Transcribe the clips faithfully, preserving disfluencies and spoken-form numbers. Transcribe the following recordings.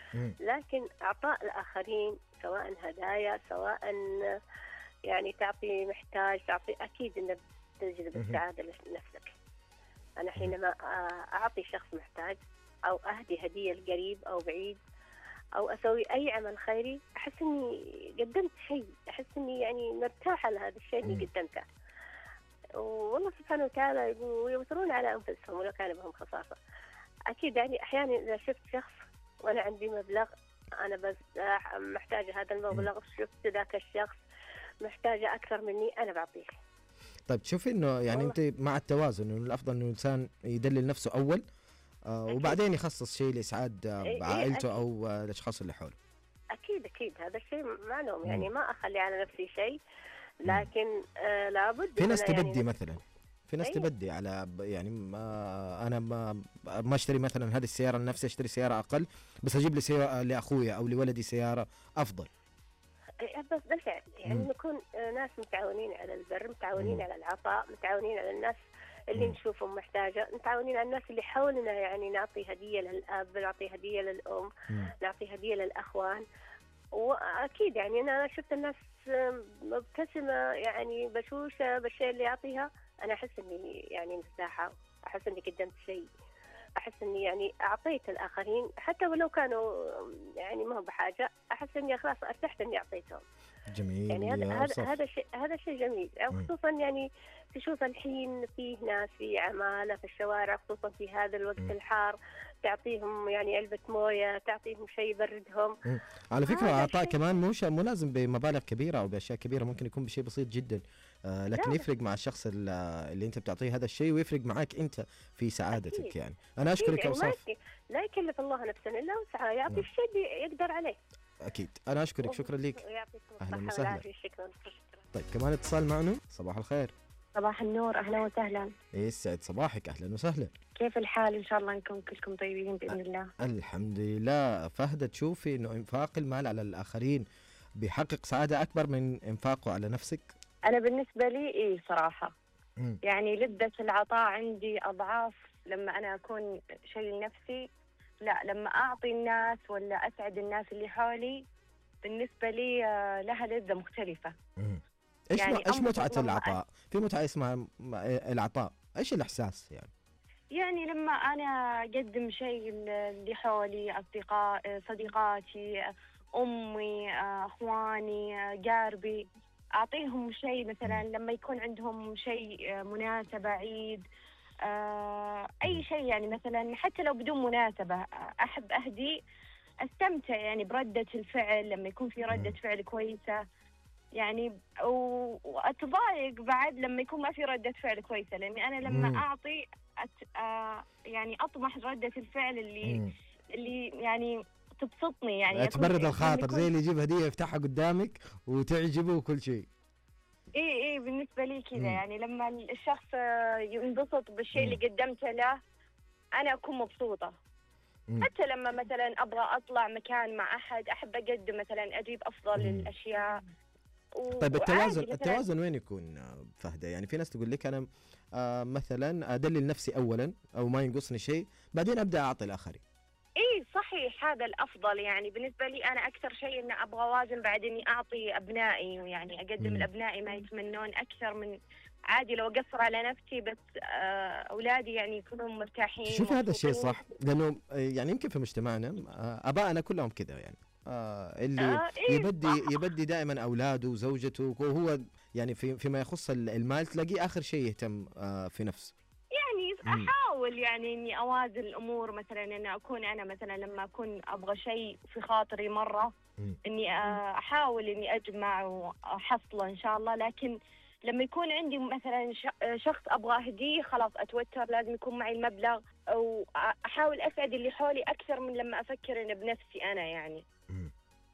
مم. لكن إعطاء الآخرين سواء هدايا سواء يعني تعطي محتاج تعطي، أكيد أنك تجلب مهم. السعادة لنفسك. أنا مم. حينما آه، أعطي شخص محتاج أو أهدي هدية لقريب أو بعيد أو أسوي أي عمل خيري، أحس إني قدمت شيء، أحس إني يعني مرتاحة لهذا الشيء اللي مم. قدمته. والله سبحانه وتعالى يقول ويؤثرون على أنفسهم ولو كان بهم خصاصة. أكيد يعني أحيانا إذا شفت شخص وأنا عندي مبلغ، أنا بس محتاجة هذا مم. المبلغ، شفت ذاك الشخص محتاجة أكثر مني، أنا بعطيه. طيب تشوفي انه يعني والله انت مع التوازن، انه الافضل انه الانسان يدلل نفسه اول آه أكيد. وبعدين يخصص شيء لاسعاد آه إيه إيه عائلته أكيد او آه الاشخاص اللي حوله. أكيد أكيد هذا الشيء معلوم، مم. يعني ما أخلي على نفسي شيء، مم. لكن آه لابد في إن ناس أنا يعني تبدي نفس. مثلا، في ناس أي تبدي على ب- يعني ما انا ما ما اشتري مثلا هذه السياره لنفسي، اشتري سياره اقل بس اجيب لي سياره لاخويا او لولدي سياره افضل. إيه، بس بالفعل يعني مم. نكون آه، ناس متعاونين على البر، متعاونين مم. على العطاء، متعاونين على الناس اللي مم. نشوفهم محتاجة، متعاونين على الناس اللي حولنا، يعني نعطي هدية للأب، نعطي هدية للأم، مم. نعطي هدية للأخوان. وأكيد يعني أنا شفت الناس آه، مبتسمة يعني بشوشة بالشيء اللي يعطيها، أنا أحس إني يعني مرتاحة، أحس إني قدمت شيء، أحس إني يعني أعطيت الآخرين حتى ولو كانوا يعني ما هم بحاجة، أحس إني خلاص ارتحت إني أعطيتهم. يعني جميل هذا يا هذا صف. هذا شيء هذا شيء جميل، يعني مم. خصوصا يعني تشوف الحين فيه ناس في عمالة في الشوارع، خصوصا في هذا الوقت مم. الحار، تعطيهم يعني علبة موية، تعطيهم شيء يبردهم. مم. على فكرة هذا العطاء الشيء كمان مو ش- مو لازم بمبالغ كبيرة أو بأشياء كبيرة، ممكن يكون بشيء بسيط جدا آه لكن لا بس يفرق مع الشخص ال- اللي أنت بتعطيه هذا الشيء، ويفرق معك أنت في سعادتك. أكيد يعني أنا أكيد أشكرك يا يعني ما وصاف. يك... لا يكلف الله نفسا إلا وسعها، يعطي نعم الشيء اللي يقدر عليه. أكيد، أنا أشكرك، شكرا لك. ويعطيكم أهلا الصحة وسهلا. والعافية، شكرا شكرا. طيب كمان اتصال معنا، صباح الخير. صباح النور، أهلا وسهلا. يسعد صباحك، أهلا وسهلا. كيف الحال؟ إن شاء الله أنكم كلكم طيبين بإذن الله. الحمد لله. فهد، تشوفي إنه إنفاق المال على الآخرين بيحقق سعادة أكبر من إنفاقه على نفسك؟ أنا بالنسبة لي إيه صراحة، مم. يعني لذة العطاء عندي أضعاف لما أنا أكون شيء لنفسي. لا، لما أعطي الناس ولا أسعد الناس اللي حولي بالنسبة لي آه، لها لذة مختلفة. مم. ايش يعني م... ايش أنبسط متعة لما أ... العطاء؟ في متعة اسمها م- العطاء، ايش الإحساس يعني؟ يعني لما أنا أقدم شيء اللي حولي، أصدقاء صديقاتي، أمي، آه، أخواني، آه، قاربي، أعطيهم شيء مثلا مم. لما يكون عندهم شيء آه، مناسبة، عيد، آه، مم. أي شيء يعني مثلا حتى لو بدون مناسبة آه، أحب أهدي، أستمتع يعني بردة الفعل لما يكون في ردة مم. فعل كويسة يعني. و- وأتضايق بعد لما يكون ما في ردة فعل كويسة، لأني أنا لما مم. أعطي أت... آه يعني أطمح ردة الفعل اللي مم. اللي يعني تبسطني، يعني أكون تبرد لما الخاطر، زي يكون اللي يجيب هدية يفتحها قدامك وتعجبه وكل شيء. إيه إيه بالنسبة لي كذا، مم. يعني لما الشخص آه، ينبسط بالشيء مم. اللي قدمته له أنا أكون مبسوطة. مم. حتى لما مثلا أبغى أطلع مكان مع أحد أحب أقدم مثلا أجيب أفضل مم. الأشياء. طيب التوازن، وعادي مثلا التوازن وين يكون آه، فهدة؟ يعني في ناس تقول لك أنا آه مثلا أدلل نفسي أولا أو ما ينقصني شيء، بعدين أبدأ أعطي الآخرين. إيه صحيح، هذا الأفضل. يعني بالنسبة لي أنا أكثر شيء إن أبغى أوازن بعد إني أعطي أبنائي، يعني أقدم مم. لأبنائي ما يتمنون أكثر من عادي لو أقصر على نفسي، بس آه، أولادي يعني يكونوا مرتاحين تشوفي هذا الشيء مبسوطين. صح؟ لأنه آه، يعني يمكن في مجتمعنا آه، آبائنا كلهم كذا يعني آه اللي آه إيه يبدي صح. يبدي دائما اولاده وزوجته، وهو يعني في فيما يخص ال- المال تلاقيه اخر شيء يهتم آه في نفسه. يعني امم. أحاول يعني إني أوازن الأمور، مثلا إن أكون أنا مثلا لما أكون أبغى شيء في خاطري مرة امم. إني آه، أحاول إني أجمع وأحصله إن شاء الله. لكن لما يكون عندي مثلا ش- شخص أبغى هدية خلاص أتوتر، لازم يكون معي المبلغ، أو أحاول أسعد اللي حولي أكثر من لما أفكر إن بنفسي أنا يعني. امم.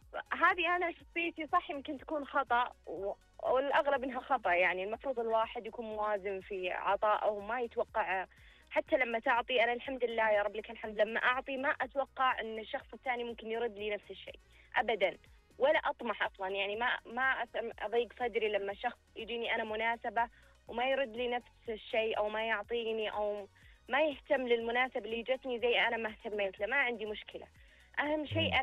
هذه أنا شخصيتي صح، يمكن تكون خطأ و- والأغلب إنها خطأ. يعني المفروض الواحد يكون موازن في عطائه، ما يتوقع. حتى لما تعطي، أنا الحمد لله يا رب لك الحمد، لما أعطي ما أتوقع إن الشخص الثاني ممكن يرد لي نفس الشيء أبدا، ولا أطمح أصلا. يعني ما ما أس- أضيق صدري لما شخص يجيني أنا مناسبة وما يرد لي نفس الشيء، أو ما يعطيني، أو ما يهتم للمناسبة اللي جتني زي أنا ما اهتميت له. ما عندي مشكلة، أهم شيء